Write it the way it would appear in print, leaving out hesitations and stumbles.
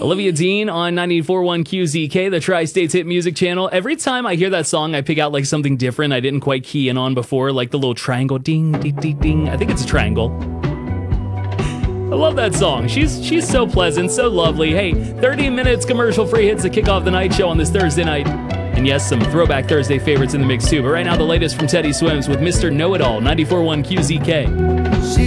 Olivia Dean on 94.1 QZK, the Tri-States Hit Music Channel. Every time I hear that song, I pick out like something different I didn't quite key in on before, like the little triangle, ding, ding, ding, ding. I think it's a triangle. I love that song. She's so pleasant, so lovely. Hey, 30 minutes commercial-free hits to kick off the night show on this Thursday night. And yes, some Throwback Thursday favorites in the mix too. But right now, the latest from Teddy Swims with Mr. Know-It-All, 94.1 QZK.